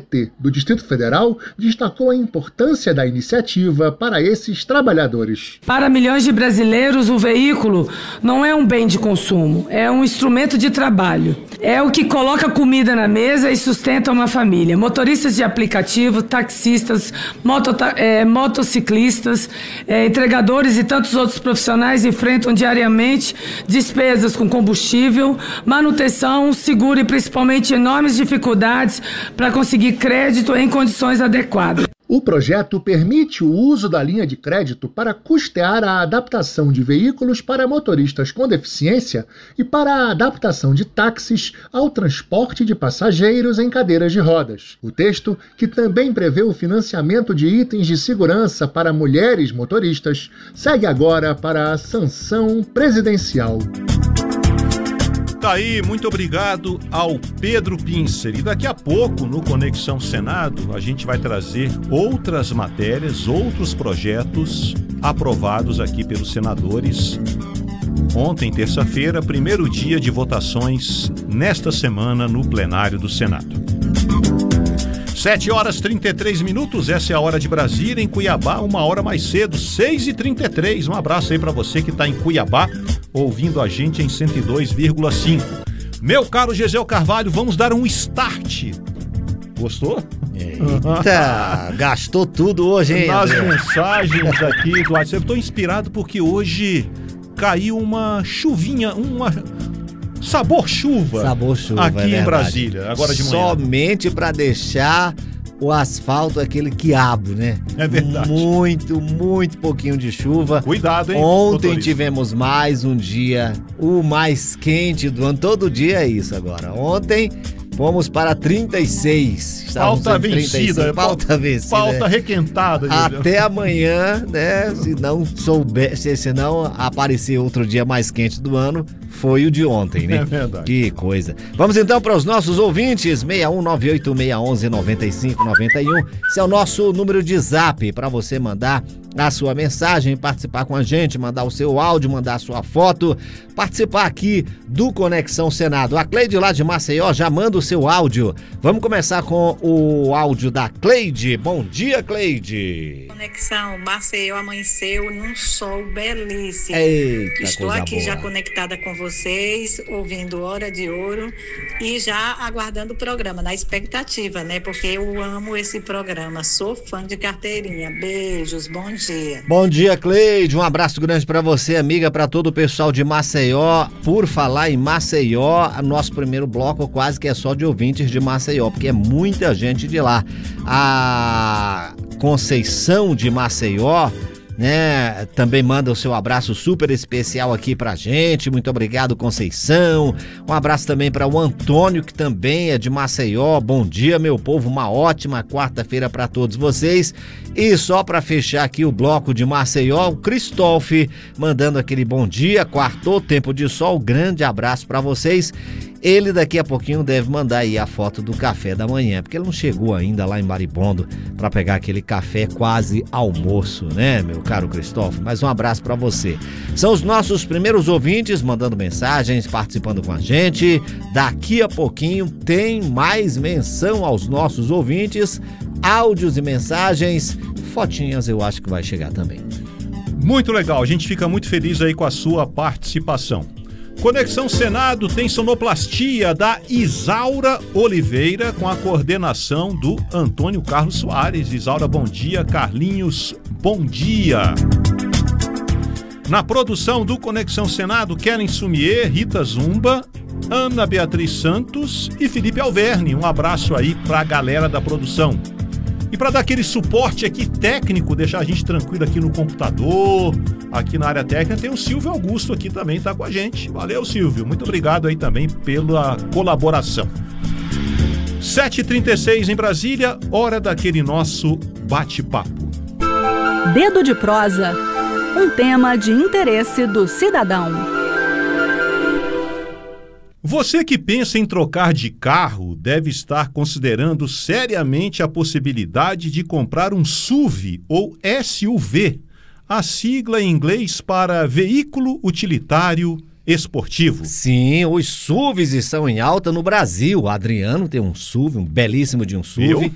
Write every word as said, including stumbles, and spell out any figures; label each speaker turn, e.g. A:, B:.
A: T do Distrito Federal destacou a importância da iniciativa para esses trabalhadores.
B: Para milhões de brasileiros, o veículo não é um bem de consumo, é um instrumento de trabalho. É o que coloca comida na mesa e sustenta uma família. Motoristas de aplicativo, taxistas, motota- é, motociclistas, é, entregadores e tantos outros profissionais enfrentam diariamente despesas com combustível, manutenção, seguro e principalmente enormes dificuldades para conseguir crédito em condições adequadas.
A: O projeto permite o uso da linha de crédito para custear a adaptação de veículos para motoristas com deficiência e para a adaptação de táxis ao transporte de passageiros em cadeiras de rodas. O texto, que também prevê o financiamento de itens de segurança para mulheres motoristas, segue agora para a sanção presidencial.
C: Tá aí, muito obrigado ao Pedro Pincer. E daqui a pouco, no Conexão Senado, a gente vai trazer outras matérias, outros projetos aprovados aqui pelos senadores. Ontem, terça-feira, primeiro dia de votações nesta semana no plenário do Senado. sete horas e trinta e três minutos, essa é a hora de Brasília, em Cuiabá, uma hora mais cedo, seis e trinta e três. Um abraço aí para você que está em Cuiabá, ouvindo a gente em cento e dois vírgula cinco. Meu caro Gesel Carvalho, vamos dar um start. Gostou?
D: Eita, gastou tudo hoje, hein?
C: Nas
D: André?
C: mensagens aqui do WhatsApp. Eu estou inspirado porque hoje caiu uma chuvinha, uma sabor chuva,
D: Sabor chuva,
C: aqui
D: é
C: em
D: verdade.
C: Brasília, agora de manhã.
D: Somente para deixar o asfalto aquele quiabo, né?
C: É verdade.
D: Muito, muito pouquinho de chuva.
C: Cuidado, hein,
D: Ontem
C: motorista.
D: tivemos mais um dia, o mais quente do ano. Todo dia é isso agora. Ontem fomos para trinta e seis. Estávamos
C: Pauta
D: em trinta e seis.
C: vencida.
D: Pauta vencida.
C: Pauta
D: é.
C: requentada. Gesel.
D: Até amanhã, né? Se não souber, se, se não aparecer outro dia mais quente do ano, foi o de ontem, né?
C: É verdade.
D: Que coisa. Vamos então para os nossos ouvintes, seis um nove oito seis um um nove cinco nove um. Esse é o nosso número de zap para você mandar a sua mensagem, participar com a gente, mandar o seu áudio, mandar a sua foto, participar aqui do Conexão Senado. A Cleide lá de Maceió já manda o seu áudio. Vamos começar com o áudio da Cleide. Bom dia, Cleide.
E: Conexão, Maceió amanheceu num sol belíssimo.
D: Eita,
E: Estou
D: coisa
E: aqui
D: boa.
E: já conectada com vocês, ouvindo Hora de Ouro e já aguardando o programa, na expectativa, né? Porque eu amo esse programa, sou fã de carteirinha. Beijos, bom dia.
D: Bom dia, Cleide. Um abraço grande pra você, amiga, pra todo o pessoal de Maceió. Por falar em Maceió, nosso primeiro bloco quase que é só de ouvintes de Maceió, porque é muita gente de lá. A Conceição de Maceió, né, também manda o seu abraço super especial aqui pra gente. Muito obrigado, Conceição. Um abraço também para o Antônio, que também é de Maceió. Bom dia, meu povo, uma ótima quarta-feira para todos vocês. E só para fechar aqui o bloco de Maceió, o Cristófe mandando aquele bom dia, quartou, tempo de sol, grande abraço para vocês. Ele daqui a pouquinho deve mandar aí a foto do café da manhã, porque ele não chegou ainda lá em Maribondo para pegar aquele café quase almoço, né, meu caro Cristóvão? Mas um abraço para você. São os nossos primeiros ouvintes mandando mensagens, participando com a gente. Daqui a pouquinho tem mais menção aos nossos ouvintes, áudios e mensagens, fotinhas eu acho que vai chegar também.
C: Muito legal, a gente fica muito feliz aí com a sua participação. Conexão Senado tem sonoplastia da Isaura Oliveira com a coordenação do Antônio Carlos Soares. Isaura, bom dia. Carlinhos, bom dia. Na produção do Conexão Senado, Keren Sumier, Rita Zumba, Ana Beatriz Santos e Felipe Alverne. Um abraço aí pra galera da produção. E para dar aquele suporte aqui técnico, deixar a gente tranquilo aqui no computador, aqui na área técnica, tem o Silvio Augusto aqui também, tá com a gente. Valeu, Silvio. Muito obrigado aí também pela colaboração. sete e trinta e seis em Brasília, hora daquele nosso bate-papo.
F: Dedo de prosa, um tema de interesse do cidadão.
C: Você que pensa em trocar de carro deve estar considerando seriamente a possibilidade de comprar um S U V ou S U V, a sigla em inglês para Veículo Utilitário Esportivo.
D: Sim, os S U Vs estão em alta no Brasil. O Adriano tem um S U V, um belíssimo de um S U V.
C: Viu?